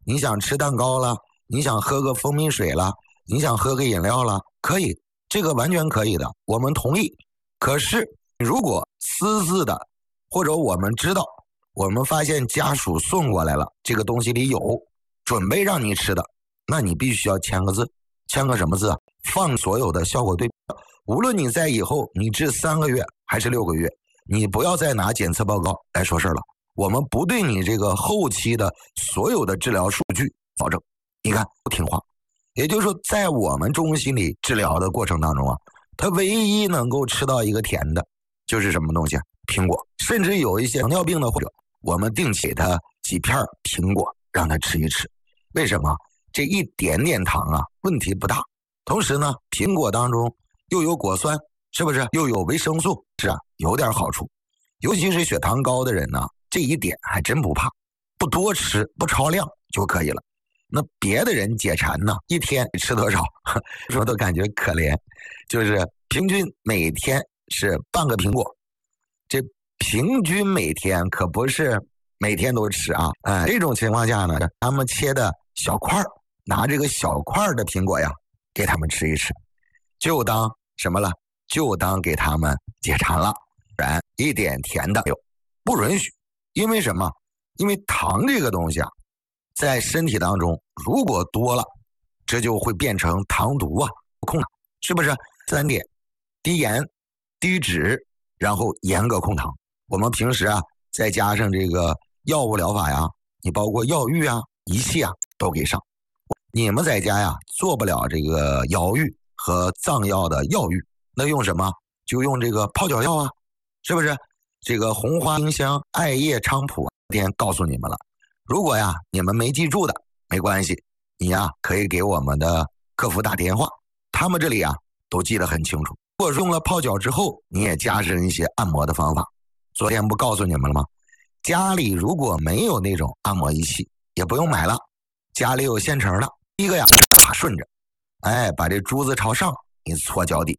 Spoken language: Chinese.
你想吃蛋糕了，你想喝个蜂蜜水了，你想喝个饮料了，可以，这个完全可以的，我们同意。可是如果私自的，或者我们知道，我们发现家属送过来了，这个东西里有准备让你吃的，那你必须要签个字，签个什么字啊？放所有的效果对比，无论你在以后你治3个月还是6个月，你不要再拿检测报告来说事了。我们不对你这个后期的所有的治疗数据保证。你看不听话，也就是说，在我们中心里治疗的过程当中啊，他唯一能够吃到一个甜的，就是什么东西啊？苹果。甚至有一些糖尿病的患者，我们定期给他几片苹果，让他吃一吃。为什么？这一点点糖啊，问题不大。同时呢，苹果当中又有果酸，是不是？又有维生素，是啊，有点好处。尤其是血糖高的人呢，这一点还真不怕，不多吃，不超量就可以了。那别的人解馋呢，一天吃多少，说都感觉可怜。就是平均每天是半个苹果，这平均每天可不是每天都吃啊。这种情况下呢，他们切的小块，拿这个小块的苹果呀，给他们吃一吃，就当什么了？就当给他们解馋了。不然一点甜的不允许。因为什么？因为糖这个东西啊，在身体当中如果多了，这就会变成糖毒啊，控糖，是不是？3点：低盐、低脂，然后严格控糖。我们平时啊，再加上这个药物疗法呀，你包括药浴啊、仪器啊都给上。你们在家呀做不了这个药浴和藏药的药浴，那用什么？就用这个泡脚药啊，是不是？这个红花丁香、艾叶、菖蒲，今天告诉你们了。如果呀你们没记住的，没关系，你呀可以给我们的客服打电话，他们这里啊都记得很清楚。如果用了泡脚之后，你也加上一些按摩的方法。昨天不告诉你们了吗？家里如果没有那种按摩仪器，也不用买了，家里有现成的。第一个呀，顺着，把这珠子朝上，你搓脚底，